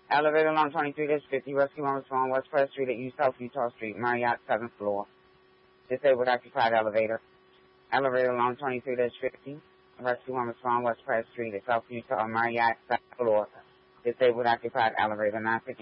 Elevator along 23-50, rescue on respond West Press Street at South Utah Street, Marriott, 7th floor. Disabled occupied elevator. Elevator along 23-50, rescue on respond West Press Street at South Utah, Marriott, 7th floor. Disabled occupied elevator, 950.